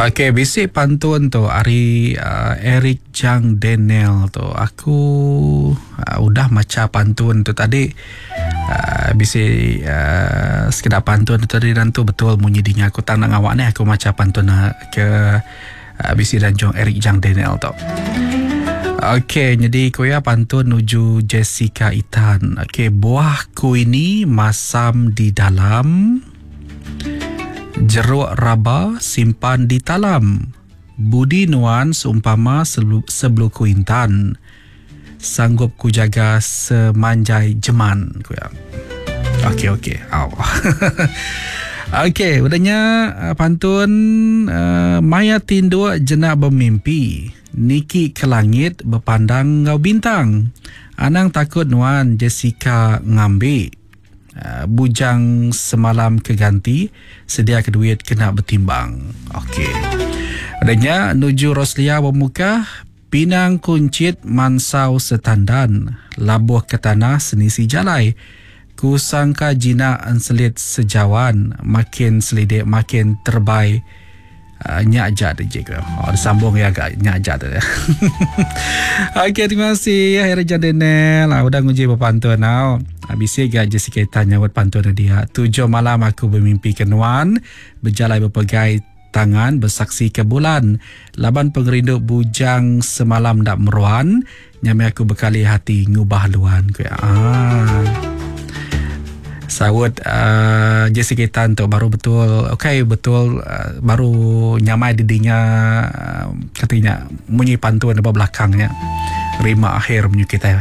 Okey, bisik pantun tu Ari Eric Chang Daniel tu. Aku udah maca pantun tu tadi. Bisik sekedar pantun tu tadi dan tu betul bunyi dinya aku tak nak ngawak ni aku maca pantun ke bisik dan jong Eric Chang Daniel tu. Okey, jadi kuya pantun nuju Jessica Itan. Okey, buahku ini masam di dalam, jeruk raba simpan di talam, budi nuan seumpama sebelum intan, sanggup ku jaga semanjai jeman. Okey. Okey, udahnya pantun Maya tinduk jenak bermimpi, Niki ke langit berpandang ngau bintang, anang takut nuan Jessica ngambil, bujang semalam keganti, sedia ke duit kena bertimbang. Okey. Adanya nuju Roslia bermuka, Pinang kuncit mansau setandan, labuh ke tanah senisi jalai, ku sangka jina anselit sejawan, makin selidik makin terbaik. Nyak jat je ke. Disambung ya agak nyak jat tu. Okey, terima kasih Eric Chang Daniel. Udah nguji berpantun now. Bisik gak Jessica tanya buat pantun dia. 7 malam aku bermimpi ke nuan, berjalan berpegai tangan bersaksi ke bulan, laban pengerindu bujang semalam dak meruan, nyamai aku berkali hati ngubah luan. Sawut Jessica Tan tu baru betul. Okey, betul, baru nyamai didinya katanya bunyi pantun apa belakangnya. Rima akhir bunyi kita.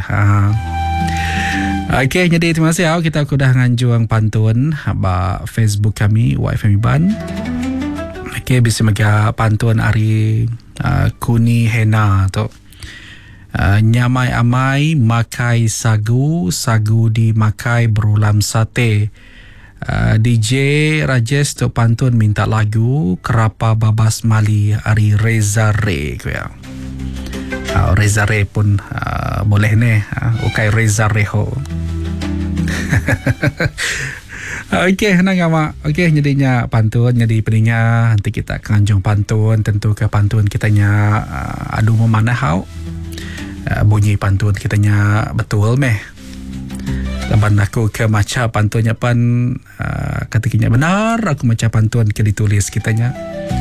Okey, jadi terima kasih kita dah nganjuang pantun ba Facebook kami YFM Iban. Okey, bisa mega pantun hari Kuni Hena tu. Nyamai amai makai sagu, sagu dimakai berulam sate. DJ Rajesh tu pantun minta lagu Kerapa Babas Mali Ari Reza Re. Reza Re pun boleh ni. Ukai Reza Reho. Okey, nang mak. Okey, jadinya pantun jadi peningnya nanti kita kanjung pantun, tentu ke pantun kitanya adu memanah hau. Bunyi pantun kitanya betul meh. Laban aku ke maca pantunnya pan ketiknya benar aku maca pantun ke ditulis kitanya.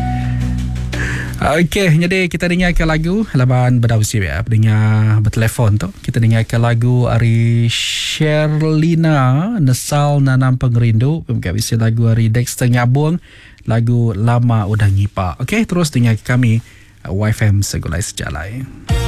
Okey, jadi kita dengar ke lagu laban berdausi ya. Dengar bertelefon tu. Kita dengar ke lagu Ari Sherlina Nesal Nanam Pengerindu. Mungkin bisa lagu Ari Dexter Nyabung, lagu Lama Udah Ngipa. Okey, terus dengar ke kami YFM Segulai Sejalai.